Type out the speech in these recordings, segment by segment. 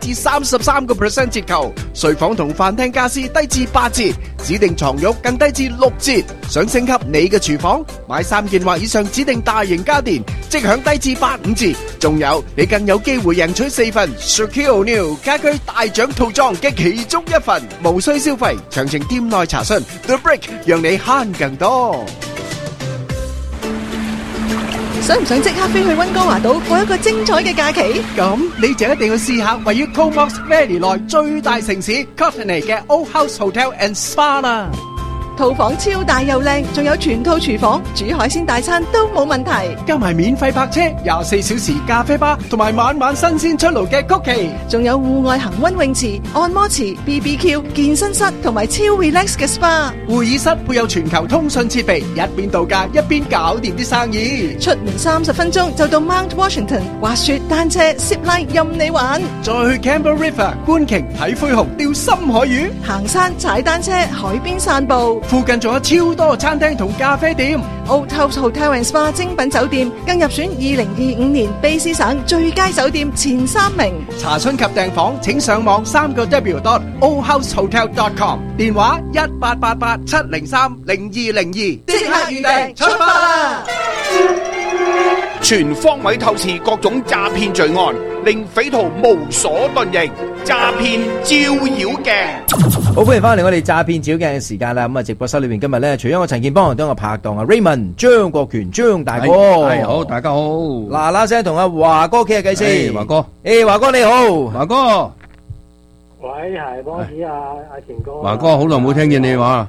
至33% 折扣，睡房同飯廳家私低至8折，指定床褥更低至6折。想升級你嘅廚房，買3件或以上指定大型家電，即享低至85折。仲有，你更有機會贏取4份 Shaquille O'Neal 家居大獎套裝嘅其中一份，無需消費。詳情店內查詢。The Brick 讓你慳更多。 想唔想即刻飛去溫哥華島過一個精彩嘅假期？ 咁你就一定要試下位於 Comox Valley 內最大城市 Courtenay 嘅 Old House Hotel and Spa 啦。 套房超大又靚，仲有全套廚房，煮海鮮大餐都冇問題。 加埋免費泊車、24小時咖啡吧，同埋晚晚新鮮出爐嘅曲奇， 仲有戶外恒溫泳池、按摩池、BBQ、健身室同埋超 relax 嘅 SPA。 會議室配有全球通訊設備，一邊度假一邊搞掂啲生意。 出門30分鐘就到 Mount Washington，滑雪、單車、zip line 任你玩。 再去 Campbell River 觀鯨睇灰熊、釣深海魚， 行山、踩單車、海邊散步。 附近仲有超多餐廳同咖啡店。 Old House Hotel and Spa 精品酒店更入選2025年卑詩省最佳酒店前3名。 查詢及訂房請上網3w.oldhousehotel.com， 電話1888-703-0202，即刻預訂出發啦！ 全方位透視各種詐騙罪案，令匪徒無所遁形。詐騙照妖鏡， 好歡迎翻嚟我哋詐騙照妖鏡嘅時間啦！咁啊，直播室裏邊今日咧，除咗我陳健邦，都有我拍檔啊 Raymond 張國權張大哥。 係好，大家好。 嗱聲同阿華哥傾下偈先。 華哥， 華哥你好， 華哥。 喂，係波子啊，阿田哥。 華哥，好耐冇聽見你話。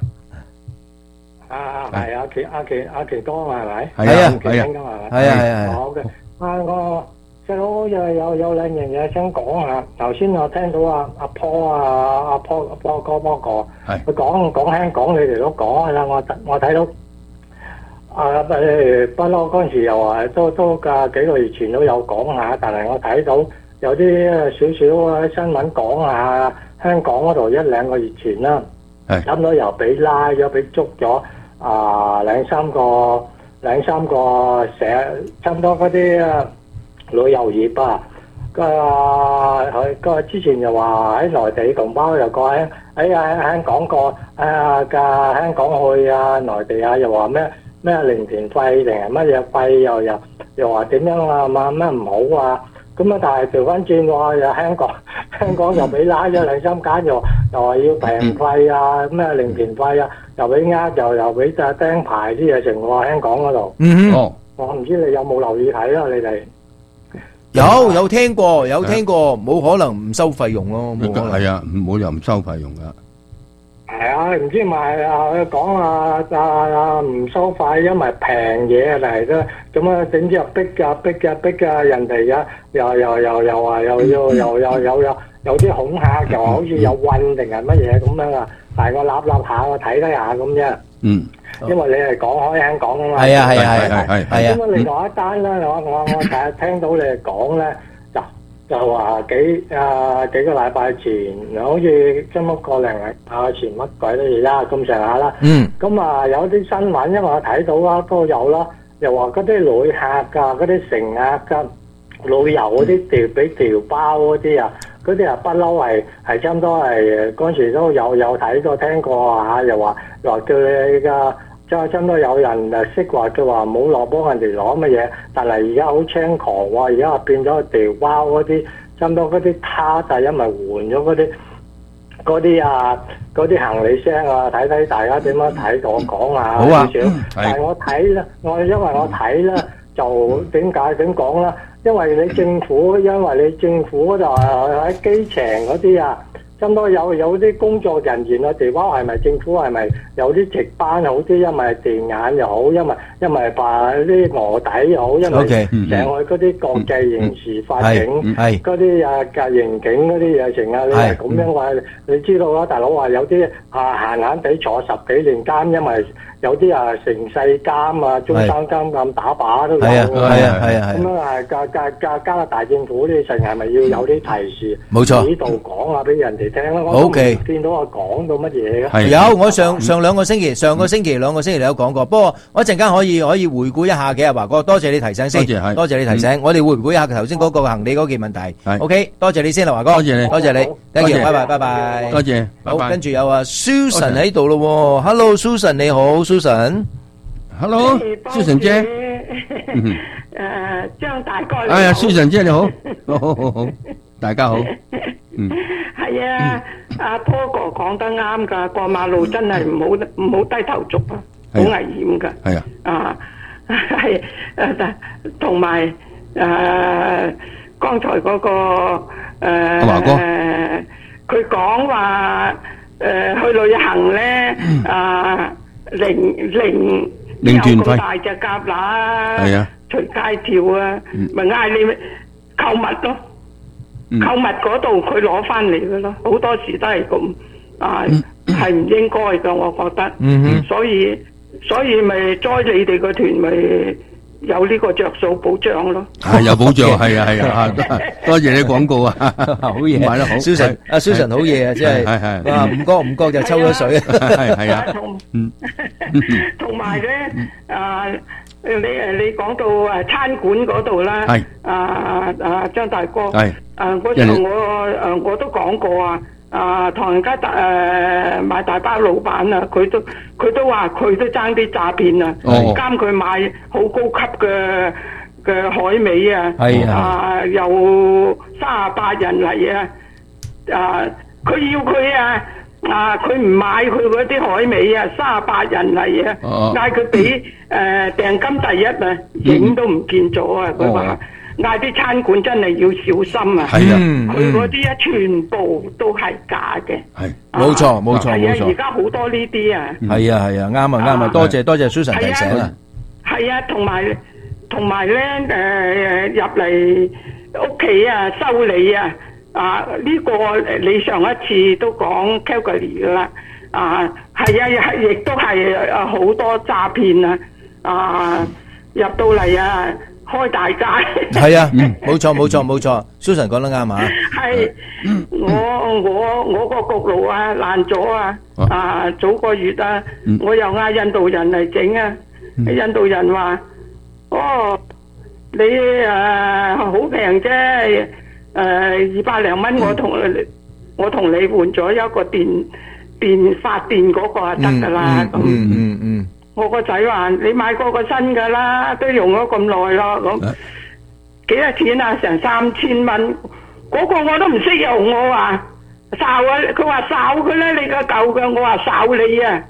係阿奇哥係咪？ 係啊，係啊， 係啊。 好嘅，我細佬有兩樣嘢想講下。頭先我聽到阿 Paul 哥佢講香港，你哋都講啦。我睇到不嬲嗰陣時又話都幾個月前都有講下，但係我睇到有啲少少新聞講下香港嗰度1-2個月前啦，差唔多又俾拉咗，俾捉咗兩三個差唔多嗰啲旅遊業啊，佢之前又話喺內地同胞又過喺香港過香港去內地啊，又話咩零團費定係乜嘢費，又話點樣啊嘛咩唔好啊，咁但係調翻轉話又香港又俾拉咗2-3間，又話要平費啊咩零團費啊，又俾又俾釘牌啲嘢成喎香港嗰度。我唔知你有冇留意睇啦，你哋。 有聽過，冇可能唔收費用咯，冇可能。 係啊，冇人唔收費用噶。 係啊，唔知咪講唔收費，因為平嘢嚟啫。咁啊，整之又逼人哋啊，又話又有啲恐嚇，又好似有運定係乜嘢咁樣啊。但係我立下，我睇下咁啫。因為你係講開香港啊嘛。係啊。咁啊，另外一單咧，我第日聽到你哋講咧，就話幾個禮拜前，好似差唔多個零禮拜前乜鬼都而家咁上下啦。咁有啲新聞，因為我睇到啦，都有啦，又話嗰啲旅客嗰啲乘客㗎，旅遊嗰啲俾調包嗰啲啊。嗰啲不嬲係差唔多係嗰陣時都有睇過聽過嚇，又話叫你差唔多有人識話佢話冇落幫人哋攞乜嘢，但係而家好猖狂喎，而家變咗調包嗰啲，差唔多嗰啲他就因為換咗嗰啲行李箱啊，睇大家點樣睇我講下少少。但係我睇咧，因為我睇咧就點講咧？因為你政府嗰度喺機場嗰啲差唔多有啲工作人員嘅地方係咪政府係咪有啲值班好啲？因為電眼又好，因為話啲臥底又好，因為上去嗰啲國際刑事法庭嗰啲刑警嗰啲嘢成啊，你係咁樣話，你知道啦，大佬話有啲閒閒地坐10幾年監，因為有啲啊成世監啊、終身監咁打靶都有係啊㗎。 係啊係啊係咁啊，加拿大政府呢，成係咪要有啲提示？ 冇錯呢度講下俾人哋聽啦。我都唔 OK 見到我講到乜嘢嘅。 係有，我上兩個星期、兩個星期你都講過。不過我一陣間可以回顧一下嘅，華哥，多謝你提醒先，多謝你提醒。我哋回顧一下頭先嗰個行李嗰件問題。OK，多謝你先啦，華哥。 多謝你， 多謝你，thank you，拜拜，拜拜。 多謝， 好，跟住有Susan 喺度咯，Hello Susan，你好，Susan。Hello，Susan 姐。 張大哥。 哎呀，Susan 姐你好，好，大家好。 係啊，阿波哥講得啱㗎，過馬路真係唔好低頭族啊，好危險㗎。 係啊。 啊，係同埋剛才嗰個華哥， 佢講話去旅行咧零團費大隻蛤乸， 係啊， 隨街跳啊，咪嗌你購物咯。購物嗰度佢攞翻嚟嘅咯，好多時都係咁啊，係唔應該嘅，我覺得。所以咪栽你哋個團咪有呢個着數保障咯。 係有保障，係啊，多謝你廣告啊， 好嘢， 買得好。 Susan 好嘢啊，真係哇，唔覺就抽咗水啊， 係啊。 同埋咧你講到餐館嗰度啦， 係張大哥， 係嗰時候我都講過唐人街買大包老闆啊，佢都話佢都爭啲詐騙啊，監佢買好高級嘅海味啊，有38人嚟佢要佢佢唔買佢嗰啲海味啊，38人嚟啊，嗌佢俾訂金第一啊，影都唔見咗啊，佢話。嗌啲餐館真係要小心啊！ 係啊， 佢嗰啲全部都係假嘅。 係， 冇錯。 係啊，而家好多呢啲啊。 係啊，啱啊，多謝 Susan 提醒啊。 係啊，同埋咧入嚟屋企啊修理啊呢個你上一次都講 Calgary 噶啦係啊，亦都係好多詐騙入到嚟開大街。 係啊，冇錯，Susan 講得啱啊。 係，我個焗爐爛咗早個月我又嗌印度人嚟整印度人話你好平啫，200零蚊我同你換咗一個發電嗰個就得噶啦。我個仔話你買過個新噶啦，都用咗咁耐咯，咁幾多錢啊？成3000蚊，嗰個我都唔識用，我話哨佢話哨佢咧，你個舊嘅，我話哨你啊。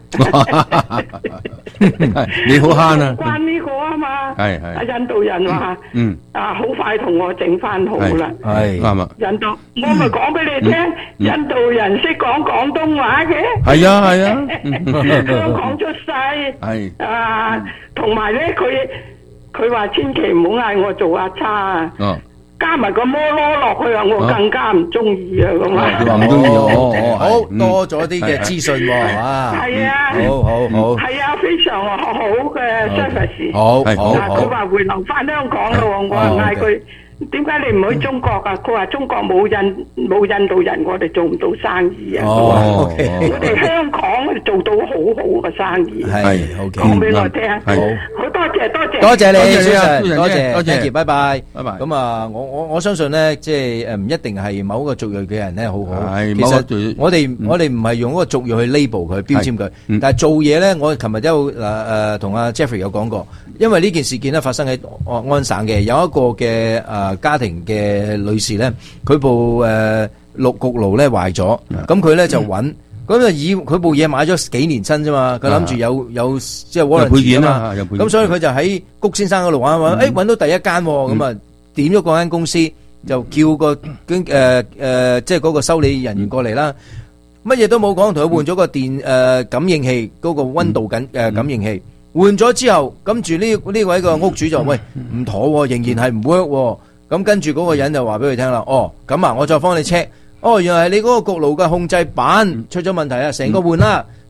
你好慳啊！ 關呢個啊嘛， 係印度人話好快同我整翻好啦， 係啱啊。 印度我咪講俾你聽，印度人識講廣東話嘅， 係啊， 香港出世，係同埋咧佢話千祈唔好嗌我做阿叉啊。加埋個摩羅落去啊，我更加唔中意啊咁啊！ 佢話唔中意好多咗啲嘅資訊喎， 係啊， 好， 係啊，非常好嘅 service。 好， 佢話回流翻香港咯，我話嗌佢點解你唔去中國啊？佢話中國冇印度人，我哋做唔到生意啊。我哋香港做到好好嘅生意。 係， 講俾我聽。好多謝你，多謝，拜拜。咁我相信咧，即係唔一定係某個族裔嘅人咧，好好。其實我哋唔係用嗰個族裔去 label 佢，標籤佢。但係做嘢咧，我琴日都同阿 Jeffrey 有講過，因為呢件事件咧發生喺安省嘅，有一個嘅家庭嘅女士咧，佢部焗爐咧壞咗，咁佢咧就揾，咁就以佢部嘢買咗幾年新啫嘛，佢諗住有即係warranty配件啊嘛，咁所以佢就喺谷先生嗰度揾，揾到第一間，咁啊點咗嗰間公司，就叫個即係嗰個修理人員過嚟啦，乜嘢都冇講，同佢換咗個電感應器，嗰個溫度感應器。換咗之後，跟住呢位個屋主就喂唔妥，仍然係唔 work。咁跟住嗰個人就話俾佢聽啦，咁啊，我再幫你 check。原來係你嗰個焗爐嘅控制板出咗問題啊，成個換啦，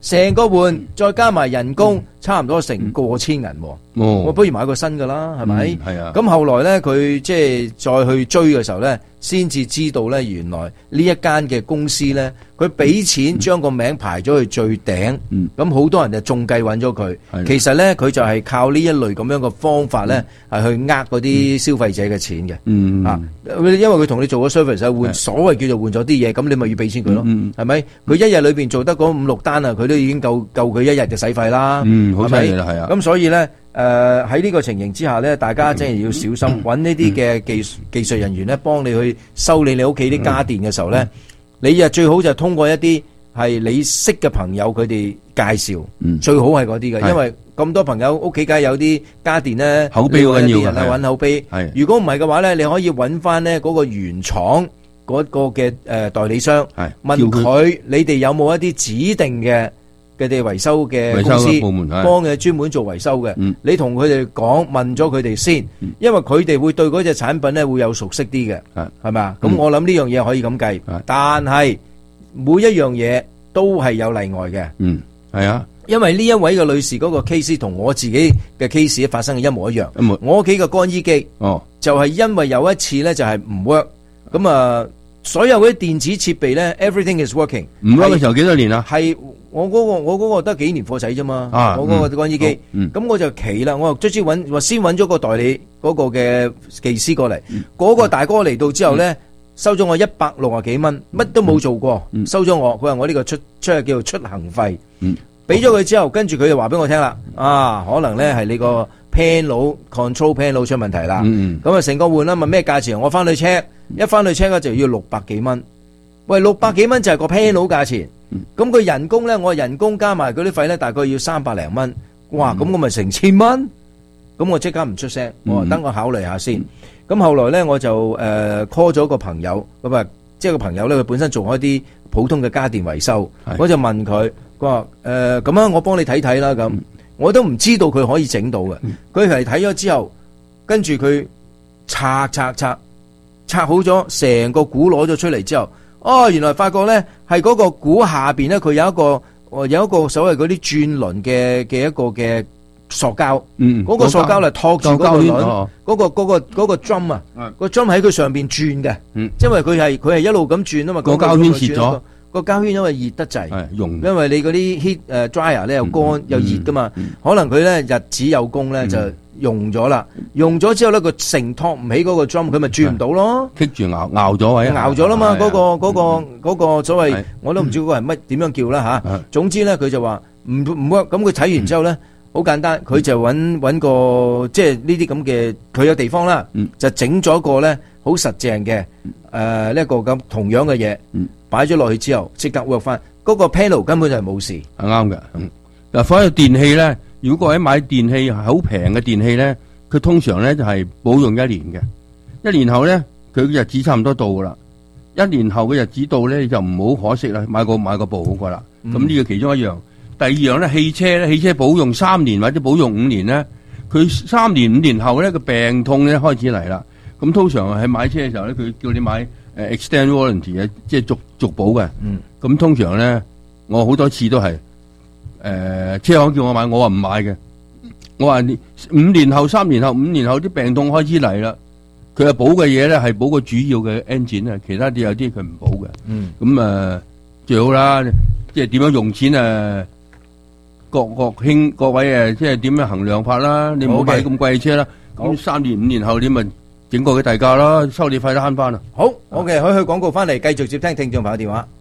成個換再加埋人工，差唔多成過千銀。我不如買個新噶啦，係咪？係啊。咁後來咧，佢即係再去追嘅時候咧，先至知道咧，原來呢一間嘅公司咧，佢俾錢將個名排咗去最頂。咁好多人就中計揾咗佢。其實咧，佢就係靠呢一類咁樣嘅方法咧，係去呃嗰啲消費者嘅錢嘅。因為佢同你做咗 service 換所謂叫做換咗啲嘢，咁你咪要俾錢佢咯，係咪？佢一日裏邊做得嗰5-6單啊，佢都已經夠佢一日嘅使費啦。 好犀利啦，係啊。 咁所以咧，喺呢個情形之下咧，大家真係要小心，揾呢啲嘅技術人員咧，幫你去修理你屋企啲家電嘅時候咧，你啊最好就通過一啲係你識嘅朋友佢哋介紹，最好係嗰啲嘅，因為咁多朋友屋企梗係有啲家電咧， 口碑好緊要嘅， 揾口碑。如果唔係嘅話咧，你可以揾翻咧嗰個原廠嗰個嘅代理商，問佢你哋有冇一啲指定嘅哋維修嘅公司部門幫佢專門做維修嘅，你同佢哋講，問咗佢哋先，因為佢哋會對嗰隻產品咧會有熟悉啲嘅，係咪啊？咁我諗呢樣嘢可以咁計，但係每一樣嘢都係有例外嘅。 係啊， 因為呢一位嘅女士嗰個 case 同我自己嘅 case 發生嘅一模一樣。我屋企嘅乾衣機就係因為有一次咧就係唔 work，咁啊所有嗰啲電子設備咧 everything is working。 唔 work 嘅時候幾多年啊？ 係我嗰個得幾年貨仔啫嘛。我嗰個乾衣機，咁我就奇啦，我又先揾咗個代理嗰個嘅技師過嚟，嗰個大哥嚟到之後咧，收咗我160幾蚊，乜都冇做過，收咗我，佢話我呢個出叫做出行費，俾咗佢之後，跟住佢就話俾我聽啦，可能咧係你個 panel control panel 出問題啦，咁啊成個換啦，問咩價錢？我翻去 check，一翻去 check 咧就要600幾蚊，喂600幾蚊就係個 panel 價錢，咁佢人工咧，我人工加埋嗰啲費咧，大概要300零蚊，哇，咁我咪成1000蚊，咁我即刻唔出聲，我話等我考慮下先。咁後來咧，我就call 咗個朋友，咁啊，即係個朋友咧，佢本身做開啲普通嘅家電維修，我就問佢，佢話咁啊，我幫你睇睇啦，咁我都唔知道佢可以整到嘅，佢係睇咗之後，跟住佢拆好咗，成個鼓攞咗出嚟之後，原來發覺咧係嗰個鼓下邊咧，佢有一個所謂嗰啲轉輪嘅一個嘅塑膠，嗰個塑膠嚟托住嗰個輪，嗰個 drum 啊，個 drum 喺佢上邊轉嘅，因為佢係一路咁轉啊嘛，個膠圈蝕咗，個膠圈因為熱得滯，因為你嗰啲 heat dryer 咧又乾又熱噶嘛，可能佢咧日子有功咧就用咗啦，用咗之後咧佢承托唔起嗰個 drum，佢咪轉唔到咯， 棘住拗咗位， 拗咗啦嘛，嗰個所謂我都唔知嗰個係乜點樣叫啦吓，總之咧佢就話唔 work，咁佢睇完之後咧。好簡單，佢就揾個即係呢啲咁嘅，佢有地方啦，就整咗個咧好實淨嘅呢一個咁同樣嘅嘢，擺咗落去之後即刻 work 翻，嗰個 panel 根本就係冇事， 係啱嘅。嗱，所有電器咧，如果各位買電器係好平嘅電器咧，佢通常咧就係保用1年嘅，1年後咧佢嘅日子差唔多到噶啦，1年後嘅日子到咧就唔好可惜啦，買個部好過啦。咁呢個其中一樣。第二樣咧，汽車保用3年或者保用5年咧，佢3年5年後咧個病痛咧開始嚟啦。咁通常喺買車嘅時候咧，佢叫你買extend warranty 嘅，即係續保嘅。咁通常咧，我好多次都係車行叫我買，我話唔買嘅。我話你5年後、3年後、5年後啲病痛開始嚟啦，佢係保嘅嘢咧係保個主要嘅 engine 啊，其他啲有啲佢唔保嘅。咁最好啦，即係點樣用錢啊？各位即係點樣衡量法啦？你唔好買咁貴嘅車啦。咁3年5年後你咪整個嘅大價啦，修理費都慳翻啦。 好 ，OK， 可以去廣告翻嚟，繼續接聽聽眾朋友電話。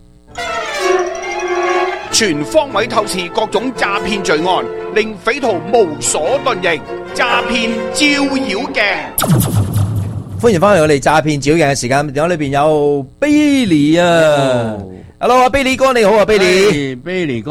全方位透視各種詐騙罪案，令匪徒無所遁形。詐騙照妖鏡， 歡迎翻嚟我哋詐騙照妖鏡嘅時間。電話裏邊有 Billy 啊 ，Hello 啊 Billy 哥你好啊 Billy 哥。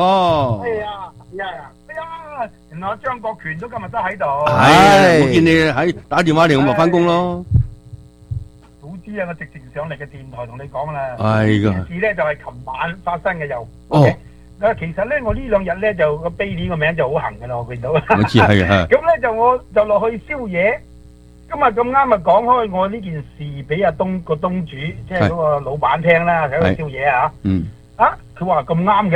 原來張國權都今日都喺度。 係，我見你喺打電話嚟，我咪翻工咯。 早知啊，我直情上嚟嘅電台同你講啦。 係噶。 件事咧就係琴晚發生嘅又。哦。其實咧，我呢2日咧就個 Billy 個名就好行噶啦，我見到。 我知係啊。 咁咧我就落去宵夜。今日咁啱啊，講開我呢件事俾阿東主，即係嗰個老闆聽啦，喺度宵夜啊。佢話咁啱嘅。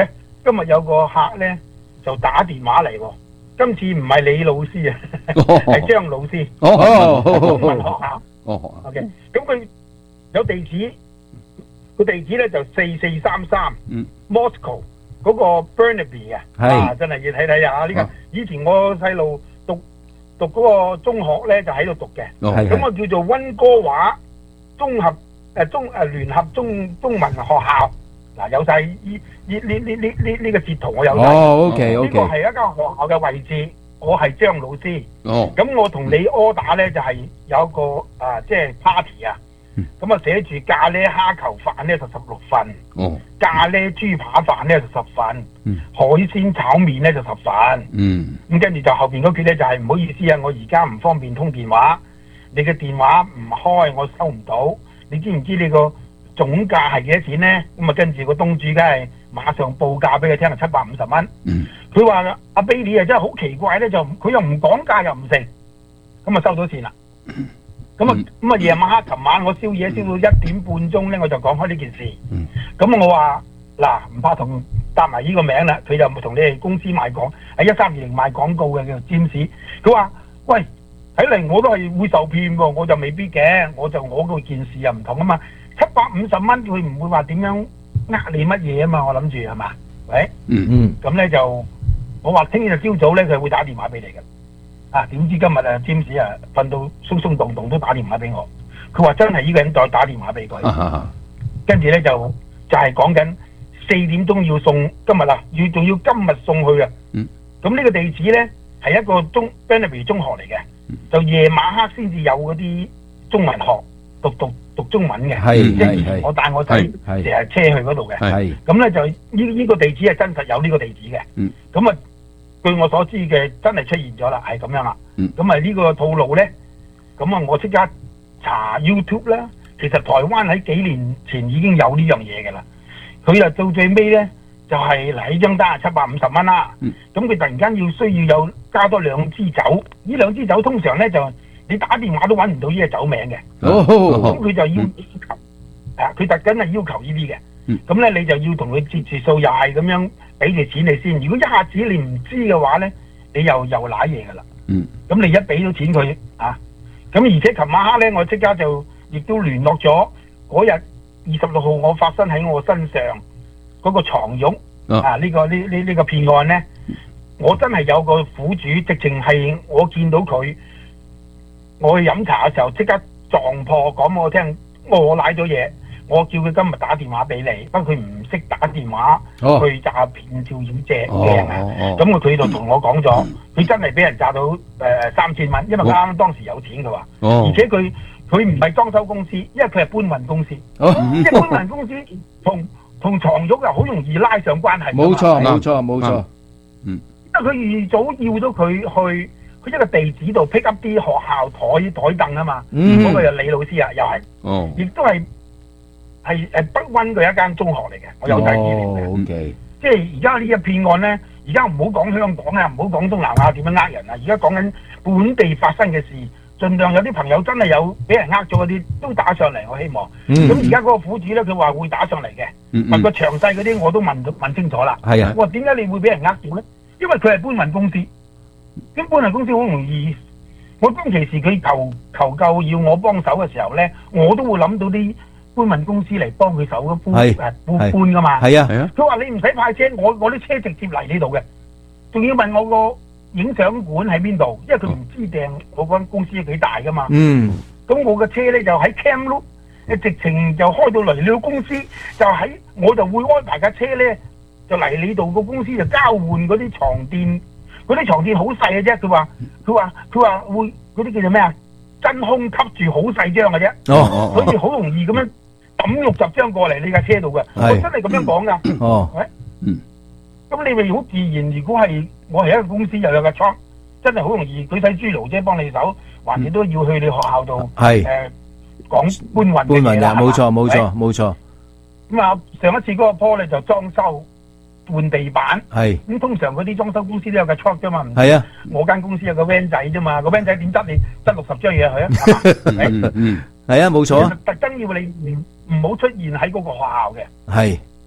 今日有個客咧就打電話嚟喎，今次唔係李老師啊，係張老師。中文學校。OK， 咁佢有地址，個地址咧就4433 Moscow 嗰個 Burnaby 啊，真係要睇睇啊！呢個以前我細路讀嗰個中學咧就喺度讀嘅，咁我叫做溫哥華綜合聯合中文學校。嗱，有晒呢個截圖我有晒。 OK， 呢個係一間學校嘅位置，我係張老師。咁我同你 order 咧就係有一個即係 party 啊。咁啊寫住咖喱蝦球飯咧就16份，咖喱豬扒飯咧就10份，海鮮炒麵咧就10份。咁跟住就後邊嗰句咧就係唔好意思啊，我而家唔方便通電話，你嘅電話唔開我收唔到。你知唔知你個總價係幾多錢咧？咁啊跟住個東主梗係馬上報價俾佢聽，係750蚊。佢話阿 Billy 啊真係好奇怪咧，就佢又唔講價又唔成，咁啊收咗錢啦。咁啊夜晚黑琴晚我宵夜燒到1點半鐘咧，我就講開呢件事。咁我話嗱，唔怕同答埋呢個名啦，佢就同你哋公司賣廣喺1320賣廣告嘅，叫做 James。佢話喂，睇嚟我都係會受騙喎，我就未必嘅，我個件事又唔同啊嘛。750蚊佢唔會話點樣呃你乜嘢啊嘛，我諗住係嘛？喂，咁咧就我話聽日朝早咧佢會打電話俾你嘅。點知今日James 啊瞓到鬆鬆動動都打電話俾我，佢話真係呢個人再打電話俾佢，跟住咧就係講緊4點鐘要送，今日啊仲要今日送去啊。咁呢個地址咧係一個Burnaby 中學嚟嘅，就夜晚黑先至有嗰啲中文學讀中文嘅，即係我帶我仔成日車去嗰度嘅。咁咧就呢個地址係真實有呢個地址嘅。咁啊據我所知嘅真係出現咗啦，係咁樣啦。咁啊呢個套路咧，咁啊我即刻查 YouTube 啦。其實台灣喺幾年前已經有呢樣嘢嘅啦。佢啊到最尾咧就係嗱呢張單係750蚊啦。咁佢突然間需要有加多2支酒，呢2支酒通常咧就你打電話都揾唔到呢個酒名嘅。咁佢就要求，佢特登係要求呢啲嘅。咁咧你就要同佢折住數，又係咁樣俾住錢你先。如果一下子你唔知嘅話咧，你又瀨嘢噶啦。咁你一俾咗錢佢咁而且琴晚黑咧，我即刻就亦都聯絡咗嗰日26號我發生喺我身上嗰個床褥呢個騙案咧，我真係有個苦主，直情係我見到佢，我去飲茶嘅時候即刻撞破，講我聽我瀨咗嘢。我叫佢今日打電話俾你，不過佢唔識打電話去詐騙照妖借嘅人啊。咁佢就同我講咗，佢真係俾人詐到3000蚊，因為啱當時有錢佢話，而且佢唔係裝修公司，因為佢係搬運公司。即係搬運公司同床褥又好容易拉上關係。冇錯。因為佢預早要咗佢去一個地址度 pick up 啲學校台凳啊嘛。嗰個就李老師啊，又係，亦都係北溫嘅一間中學嚟嘅，我有睇資料嘅。即係而家呢一騙案咧，而家唔好講香港啊，唔好講東南亞點樣呃人啊，而家講緊本地發生嘅事，盡量有啲朋友真係有俾人呃咗嗰啲都打上嚟，我希望。咁而家嗰個苦主咧，佢話會打上嚟嘅，問個詳細嗰啲我都問清楚啦。係啊，我話點解你會俾人呃咗咧？因為佢係搬運公司，咁搬運公司好容易。我當其時佢求救要我幫手嘅時候咧，我都會諗到啲搬運公司嚟幫佢手搬噶嘛。係啊，佢話你唔使派車，我啲車直接嚟呢度嘅，仲要問我個影相館喺邊度，因為佢唔知訂我間公司幾大噶嘛。咁我嘅車咧就喺 Kamloops，直情就開到嚟你個公司，我就會安排架車咧就嚟你度個公司就交換嗰啲床墊，嗰啲床墊好細嘅啫。佢話會嗰啲叫做咩啊？真空吸住好細張嘅啫，所以好容易咁樣抌60張過嚟你架車度嘅。我真係咁樣講噶。咁你咪好自然。如果係我係一個公司又有個倉，真係好容易舉世豬爐啫，幫你手，還是都要去你學校度講搬運嘅嘢啦。冇錯。咁啊，上一次嗰個坡咧就裝修換地板，咁通常嗰啲裝修公司都有個 truck 啫嘛，唔係啊，我間公司有個 van 仔啫嘛，個 van 仔點執你執60張嘢去啊？係啊，冇錯。特登要你唔好出現喺嗰個學校嘅。係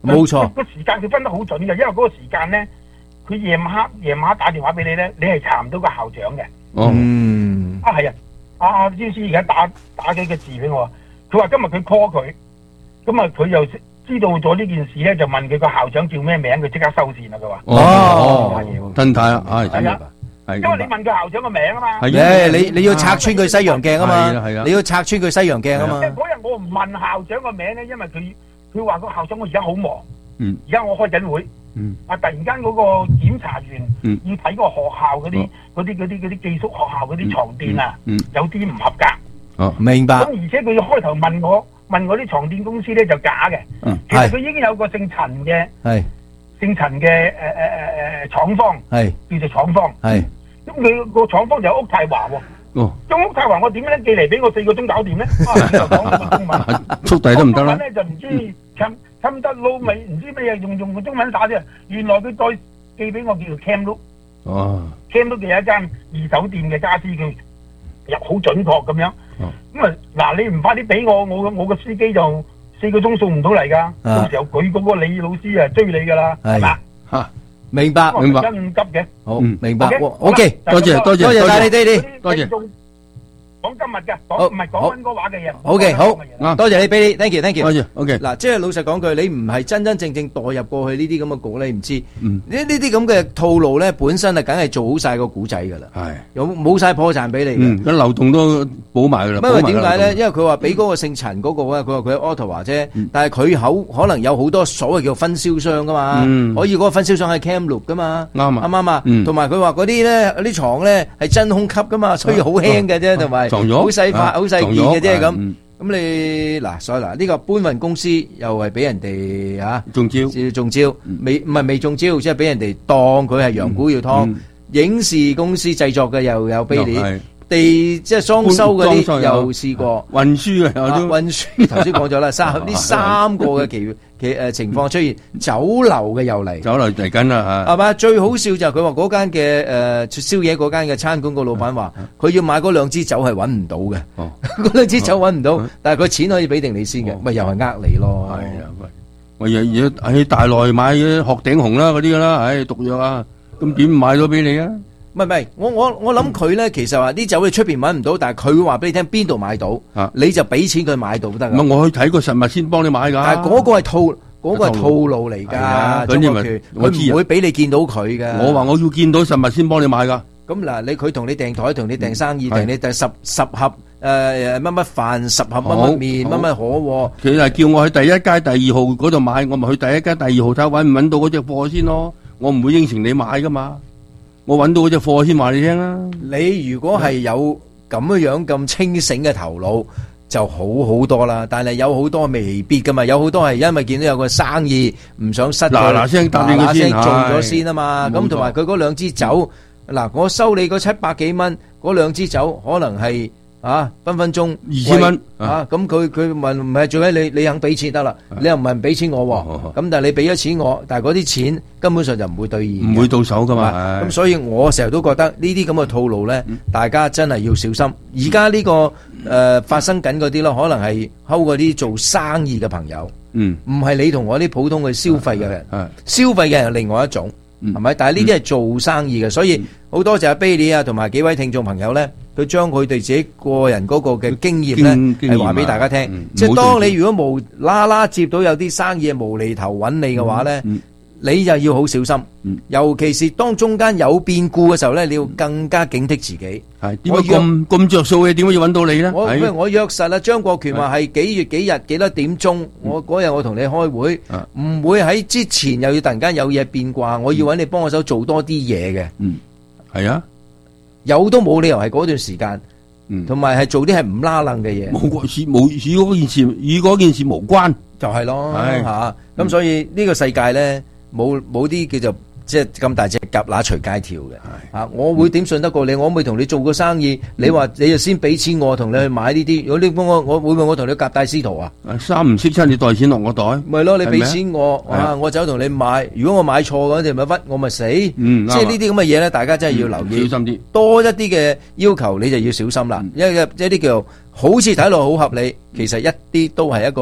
冇錯。 個時間佢分得好準嘅，因為嗰個時間咧，佢夜晚黑打電話俾你咧，你係查唔到個校長嘅。係啊，阿詹師而家打幾個字俾我，佢話今日佢 call 佢，咁啊佢又知道咗呢件事咧，就問佢個校長叫咩名，佢即刻收線啦。佢話真睇啊， 係啊。因為你問佢校長個名啊嘛， 你要拆穿佢西洋鏡啊嘛，你要拆穿佢西洋鏡啊嘛。 嗰日我唔問校長個名咧，因為佢話個校長我而家好忙，而家我開緊會，突然間嗰個檢查員要睇個學校嗰啲寄宿學校嗰啲床墊啊，有啲唔合格。 明白。 咁而且佢開頭問我啲床墊公司咧就假嘅，其實佢已經有個姓陳嘅廠方，叫做廠方。咁佢個廠方就喺屋太華喎。咁屋太華我點樣寄嚟俾我4個鐘搞掂咧？就講個中文， 速遞都唔得啦。 中文咧就唔知冚得撈尾，唔知咩嘢用個中文打啫。原來佢再寄俾我叫做 Camlook。Camlook 嘅有一間二手店嘅家私，佢入好準確咁樣。咁嗱，你唔快啲俾我個司機就4個鐘送唔到嚟噶。到時候佢嗰個李老師啊追你噶啦，係嘛？ 明白。 咁急嘅， 好明白。OK， 多謝晒你哋， 多謝。 講今日嘅，唔係講溫哥華嘅嘢。 OK，好，多謝你俾你 ，thank you。 多謝 OK。 嗱，即係老實講句，你唔係真真正正代入過去呢啲咁嘅局，你唔知。呢啲咁嘅套路咧，本身啊，梗係做好晒個古仔噶啦。係，有冇晒破綻俾你嘅？ 咁漏洞都補埋噶啦。 因為點解咧？因為佢話俾嗰個姓陳嗰個咧，佢話佢喺 Ottawa 啫，但係佢可能有好多所謂叫分銷商噶嘛，可以嗰個分銷商係 Camlook 噶嘛，啱唔啱啊？同埋佢話嗰啲咧，啲床咧係真空級噶嘛，所以好輕嘅啫，同埋。好細塊、好細件嘅啫咁，你嗱，所以嗱呢個搬運公司又係俾人哋中招，未中招，即係俾人哋當佢係羊股要劏。影視公司製作嘅又有卑劣，即係裝修嗰啲又試過， 運輸嘅運輸頭先講咗啦，呢三個嘅情況出現，酒樓嘅又嚟， 酒樓嚟緊啦嚇， 係嘛？最好笑就係佢話嗰間嘅宵夜嗰間嘅餐館個老闆話，佢要買嗰兩支酒係揾唔到嘅，嗰兩支酒揾唔到，但係佢錢可以俾定你先嘅，咪又係你咯。係啊， 我又喺大內買嘅鶴頂紅啦嗰啲噶啦，毒藥啊，咁點買到俾你啊？ 唔係，我諗佢咧，其實話啲酒你出邊揾唔到，但係佢會話俾你聽邊度買到，你就俾錢佢買到得。 唔係我去睇個實物先幫你買噶。 但係嗰個係套路嚟㗎，中國團佢唔會俾你見到佢嘅。 我話我要見到實物先幫你買㗎。 咁嗱，佢同你訂台，同你訂生意，訂你訂十盒乜乜飯，10盒乜乜麵，乜乜可喎。 佢係叫我去第一街第2號嗰度買，我咪去第一街第2號睇揾唔揾到嗰隻貨先咯。我唔會應承你買㗎嘛。我揾到嗰隻貨先話你聽啦。 你如果係有咁樣咁清醒嘅頭腦，就好多啦。但係有好多未必噶嘛，有好多係因為見到有個生意唔想失， 嗱聲答應佢先， 做咗先啊嘛。咁同埋佢嗰兩支酒，嗱我收你嗰700幾蚊，嗰兩支酒可能係分分鐘 2000蚊咁佢問唔係最緊你肯俾錢得啦，你又唔係俾錢我，咁但係你俾咗錢我，但係嗰啲錢根本上就唔會兌現， 唔會到手噶嘛。 咁所以我成日都覺得呢啲咁嘅套路咧，大家真係要小心。而家呢個發生緊嗰啲咯，可能係睺嗰啲做生意嘅朋友，唔係你同我啲普通嘅消費嘅人，消費嘅人係另外一種，係咪？但係呢啲係做生意嘅，所以好多謝阿 Billy 同埋幾位聽眾朋友咧。佢將佢哋自己個人嗰個嘅經驗咧，係話俾大家聽。即係當你如果無啦啦接到有啲生意無厘頭揾你嘅話咧，你就要好小心。尤其是當中間有變故嘅時候咧，你要更加警惕自己。 係點解咁着數嘅？點解要揾到你咧？ 我約實啦，張國權話係幾月幾日幾多點鐘，我嗰日我同你開會，唔會喺之前又要突然間有嘢變卦，我要揾你幫我手做多啲嘢嘅。 係啊。 有都冇理由係嗰段時間，同埋係做啲係唔拉楞嘅嘢， 與嗰件事無關， 就係咯嚇。咁所以呢個世界咧，冇啲叫做即係咁大隻蛤乸隨街跳嘅嚇。我會點信得過你？我會同你做個生意，你話你就先俾錢我同你去買呢啲。如果你幫我會唔會我同你夾帶私逃啊？ 三唔識七，你袋錢落我袋， 咪咯？你俾錢我我走同你買。如果我買錯嗰陣咪屈我咪死。即係呢啲咁嘅嘢咧，大家真係要留意，小心啲。多一啲嘅要求你就要小心啦。因為一啲叫好似睇落好合理，其實一啲都係一個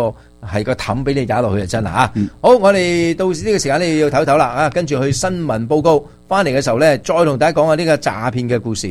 係個氹俾你打落去就真啦嚇。好，我哋到時呢個時間咧要唞唞啦啊，跟住去新聞報告，翻嚟嘅時候咧再同大家講下呢個詐騙嘅故事。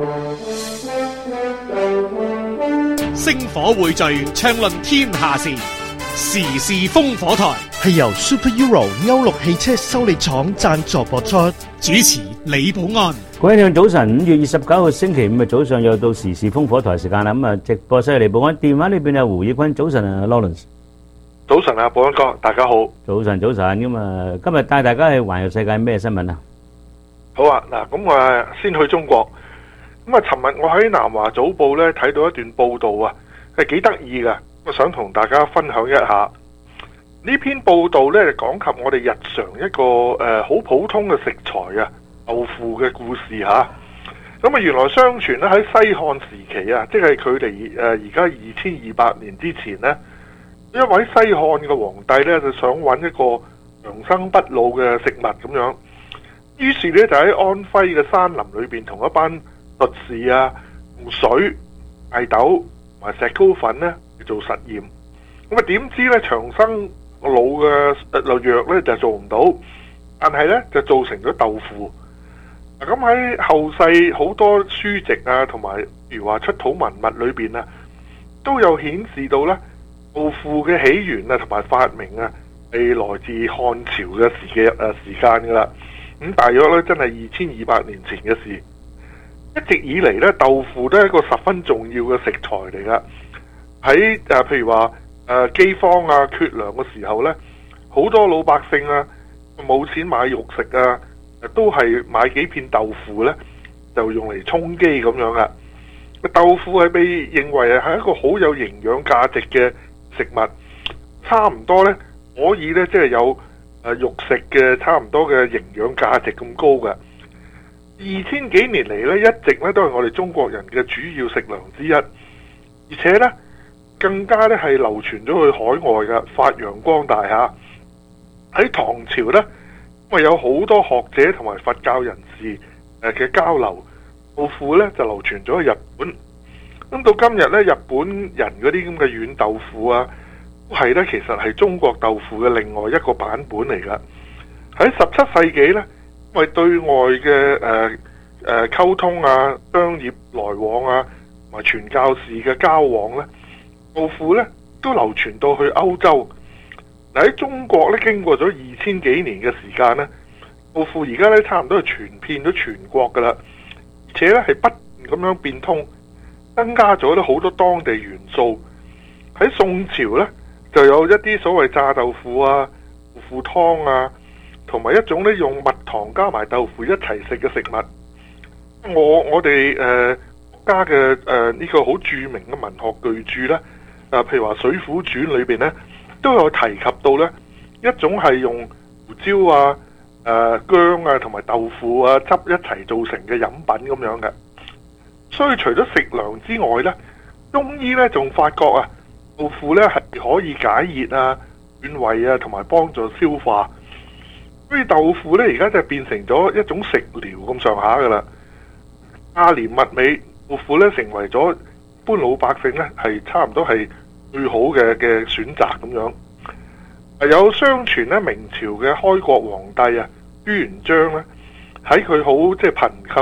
星火匯聚，暢論天下事，時事烽火台係由 Super Euro 歐陸汽車修理廠贊助播出， 主持李寶安。 各位聽眾早晨，5月29號星期五嘅早上又到時事烽火台時間啦。咁啊，直播室李寶安，電話裏邊有胡業坤。早晨啊 ，Lawrence。 早晨啊，寶安哥，大家好。 早晨，早晨。咁啊，今日帶大家去環遊世界咩新聞啊？ 好啊，嗱，咁我先去中國。咁啊，尋日我喺南華早報咧睇到一段報道啊，係幾得意噶，我想同大家分享一下。呢篇報道咧講及我哋日常一個好普通嘅食材啊，豆腐嘅故事吓。咁啊，原來相傳咧喺西漢時期啊，即係距離而家2200年之前呢，一位西漢嘅皇帝咧就想揾一個長生不老嘅食物咁樣，於是咧就喺安徽嘅山林裏邊同一班術士啊，用水、大豆同埋石膏粉咧去做實驗。咁啊，點知咧長生老嘅藥咧就做唔到，但係咧就造成咗豆腐。咁喺後世好多書籍啊，同埋譬如話出土文物裏邊啊，都有顯示到咧豆腐嘅起源啊，同埋發明啊，係來自漢朝嘅時間噶啦。咁大約咧真係2200年前嘅事。一直以嚟咧，豆腐都係一個十分重要嘅食材嚟噶。喺譬如話饑荒啊、缺糧嘅時候咧，好多老百姓啊冇錢買肉食啊，都係買幾片豆腐咧，就用嚟充飢咁樣啊。豆腐係被認為係一個好有營養價值嘅食物，差唔多咧可以咧即係有肉食嘅差唔多嘅營養價值咁高嘅。2000幾年嚟咧，一直咧都係我哋中國人嘅主要食糧之一，而且咧更加咧係流傳咗去海外嘅，發揚光大嚇。喺唐朝咧，因為有好多學者同埋佛教人士嘅交流，豆腐咧就流傳咗去日本。咁到今日咧，日本人嗰啲咁嘅軟豆腐啊，都係咧其實係中國豆腐嘅另外一個版本嚟噶。喺17世紀咧，因為對外嘅溝通啊、商業來往啊，同埋傳教士嘅交往咧，豆腐咧都流傳到去歐洲。喺中國咧，經過咗2000幾年嘅時間咧，豆腐而家咧差唔多係傳遍咗全國噶啦，而且咧係不斷咁樣變通，增加咗咧好多當地元素。喺宋朝咧，就有一啲所謂炸豆腐啊、豆腐湯啊，同埋一種咧用蜜糖加埋豆腐一齊食嘅食物。我哋國家嘅呢個好著名嘅文學巨著咧，譬如話《水滸傳》裏邊咧，都有提及到咧一種係用胡椒啊、薑啊同埋豆腐啊汁一齊造成嘅飲品咁樣嘅。所以除咗食糧之外咧，中醫咧仲發覺啊，豆腐咧係可以解熱啊、暖胃啊同埋幫助消化。所以豆腐咧而家就變成咗一種食療咁上下噶啦。價廉物美，豆腐咧成為咗一般老百姓咧係差唔多係最好嘅選擇咁樣。有相傳咧，明朝嘅開國皇帝啊朱元璋咧，喺佢好即係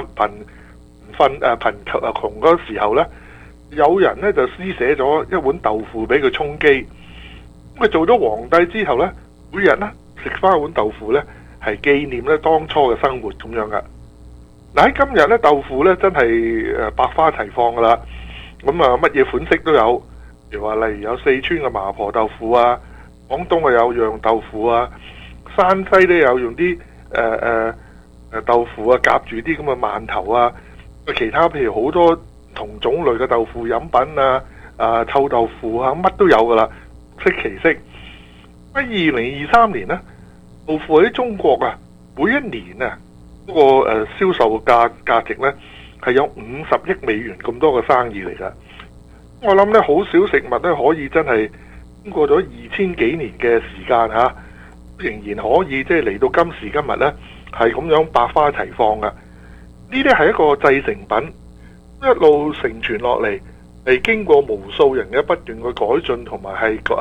貧窮嗰時候咧，有人咧就施捨咗一碗豆腐俾佢充飢。咁佢做咗皇帝之後咧，每日咧食翻一碗豆腐咧，係紀念咧當初嘅生活咁樣噶。嗱喺今日咧，豆腐咧真係百花齊放噶啦。咁啊，乜嘢款式都有。譬如話，例如有四川嘅麻婆豆腐啊，廣東啊有釀豆腐啊，山西咧有用啲豆腐啊夾住啲咁嘅饅頭啊，其他譬如好多同種類嘅豆腐飲品啊，臭豆腐啊，乜都有噶啦，悉其色。喺2023年咧，豆腐喺中國啊，每一年啊嗰個銷售價值咧係有50億美元咁多嘅生意嚟噶。我諗咧，好少食物咧可以真係經過咗2000幾年嘅時間吓，仍然可以即係嚟到今時今日咧，係咁樣百花齊放噶。呢啲係一個製成品，一路承傳落嚟，係經過無數人嘅不斷嘅改進同埋係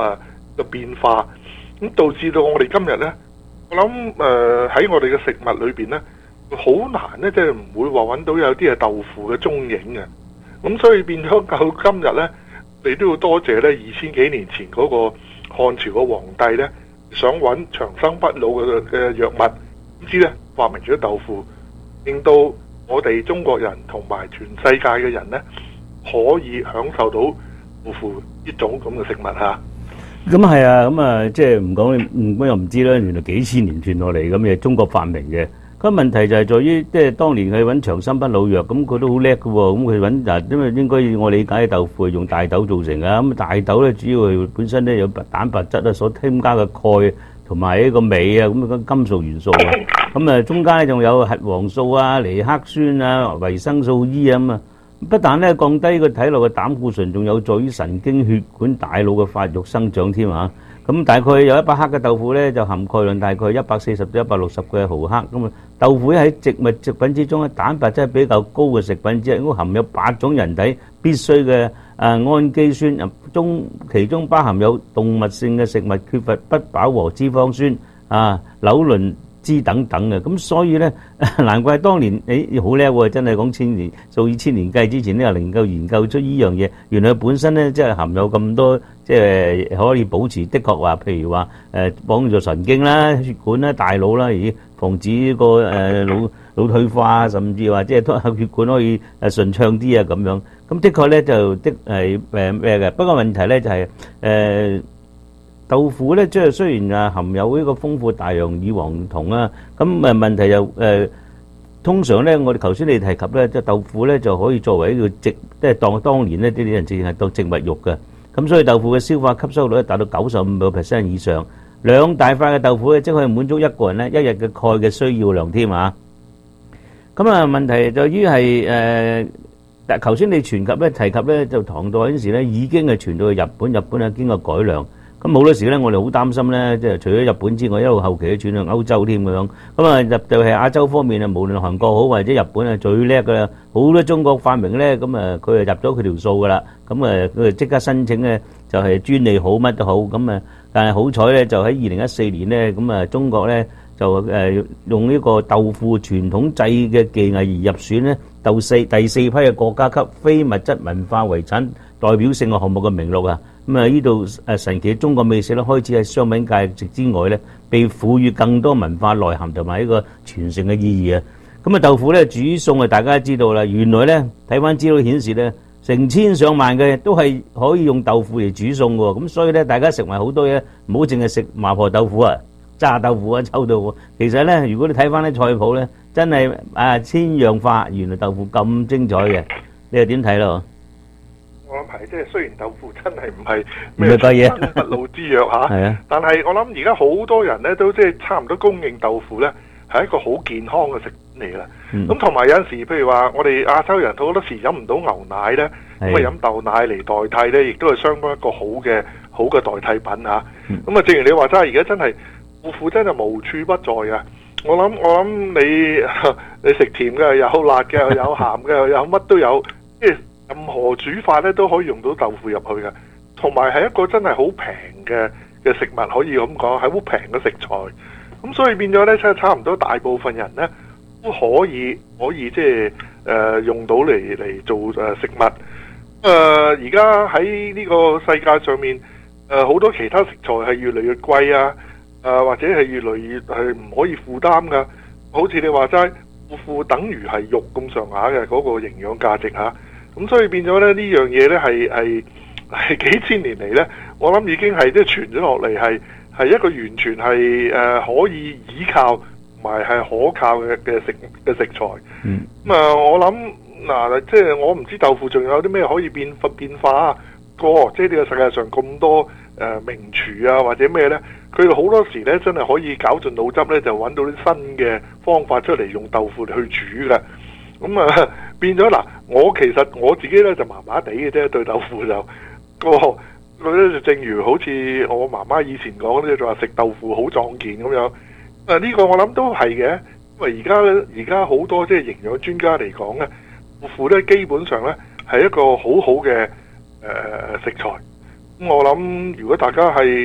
嘅變化，咁導致到我哋今日呢，我諗喺我哋嘅食物裏邊呢，好難呢，即係唔會話揾到有啲係豆腐嘅蹤影嘅。咁所以變咗到今日呢，你都要多謝呢2000幾年前嗰個漢朝嘅皇帝呢，想揾長生不老嘅藥物，點知呢發明咗豆腐，令到我哋中國人同埋全世界嘅人呢，可以享受到豆腐呢種咁嘅食物嚇。 咁係啊，咁啊，即係唔講又唔知啦。原來幾千年傳落嚟咁嘅中國發明嘅。咁問題就係在於，即係當年佢揾長生不老藥，咁佢都好叻嘅喎。咁佢揾嗱，因為應該我理解嘅豆腐係用大豆做成嘅。咁大豆咧主要係本身咧有蛋白質啊，所添加嘅鈣同埋呢個鎂啊，咁嘅金屬元素啊。咁啊，中間咧仲有核黃素啊、尼克酸啊、維生素 E 啊咁啊。不但咧降低個體內嘅膽固醇，仲有助於神經血管大腦嘅發育生長添啊！咁大概有100克嘅豆腐咧，就含鈣量大概140到160嘅毫克。咁啊，豆腐喺植物食品之中咧，蛋白質比較高嘅食品之一，應該含有8種人體必須嘅氨基酸，其中包含有動物性嘅食物缺乏不飽和脂肪酸紐磷脂等等嘅。咁所以咧，難怪當年好叻喎，真係講數以千年計之前咧，又能夠研究出呢樣嘢。原來本身咧，即係含有咁多，即係可以保持，的確話，譬如話幫助神經啦、血管啦、大腦啦，而防止呢個腦退化，甚至話即係血管可以順暢啲啊咁樣。咁的確咧就係咩嘅？不過問題咧就係豆腐咧，即係雖然含有呢個豐富大量以黃酮啦，咁問題就通常咧，我哋頭先你提及咧，即係豆腐咧就可以作為一個即係當年呢啲人淨係當植物肉嘅，咁所以豆腐嘅消化吸收率達到95% 以上，兩大塊嘅豆腐咧即可以滿足一個人咧一日嘅鈣嘅需要量添啊！咁問題在於係但頭先你提及咧，就唐代嗰陣時咧已經係傳到去日本，日本係經過改良。咁好多時咧，我哋好擔心咧，即係除咗日本之外，一路後期都轉向歐洲添咁樣。咁入到係亞洲方面啊，無論韓國好或者日本係最叻噶啦，好多中國發明咧，咁佢入咗佢條數噶啦。咁佢即刻申請咧，就係專利好乜都好。咁但係好彩咧，就喺2014年咧，咁中國咧就用呢個豆腐傳統製嘅技藝而入選咧，第四批嘅國家級非物質文化遺產代表性嘅項目嘅名錄啊！咁呢度神奇中國美食咧，開始喺商品價值之外咧，被賦予更多文化內涵同埋一個傳承嘅意義啊！咁豆腐咧煮餸大家都知道啦，原來咧睇翻資料顯示咧，成千上萬嘅都係可以用豆腐嚟煮餸喎。咁所以咧，大家食埋好多嘢，唔好淨係食麻婆豆腐啊、炸豆腐啊、臭豆腐。其實咧，如果你睇翻啲菜譜咧，真係千樣化，原來豆腐咁精彩嘅，你又點睇咯？ 我諗係，即係雖然豆腐真係唔係咩長生不老之藥嚇，但係我諗而家好多人咧都即係差唔多公認豆腐咧係一個好健康嘅食品嚟㗎。咁同埋有陣時，譬如話我哋亞洲人好多時飲唔到牛奶咧，咁飲豆奶嚟代替咧，亦都係相當一個好嘅代替品嚇。咁正如你話齋，而家真係豆腐真係無處不在㗎。我諗你食甜嘅有辣嘅有鹹嘅有乜都有，即係任何煮法咧都可以用到豆腐入去嘅，同埋係一個真係好平嘅食物，可以咁講係好平嘅食材。咁所以變咗咧，即係差唔多大部分人咧都可以即係用到嚟做食物。而家喺呢個世界上面，好多其他食材係越嚟越貴啊，或者係越嚟越係唔可以負擔噶。好似你話齋，豆腐等於係肉咁上下嘅嗰個營養價值嚇。咁所以變咗咧，呢樣嘢咧係幾千年嚟咧，我諗已經係即係傳咗落嚟，係一個完全係可以依靠同埋係可靠嘅食材。我諗即係我唔知豆腐仲有啲咩可以變化啊？即係呢個世界上咁多名廚啊或者咩咧，佢哋好多時咧真係可以絞盡腦汁咧，就揾到啲新嘅方法出嚟用豆腐嚟去煮嘅。變咗我其實我自己咧就麻麻地嘅啫，對豆腐就正如好似我媽媽以前講咧，就話食豆腐好壯健咁樣。呢個我諗都係嘅，因為而家好多即係營養專家嚟講咧，豆腐咧基本上咧係一個好好嘅食材。咁我諗如果大家係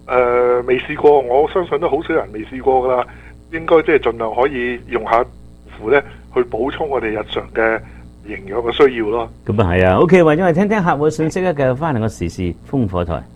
未試過，我相信都好少人未試過噶啦。應該即係盡量可以用下符咧，去補充我哋日常嘅營養嘅需要咯。 咁啊係啊 ，OK，或者我哋聽聽客戶嘅信息咧，繼續翻嚟個時事風火台。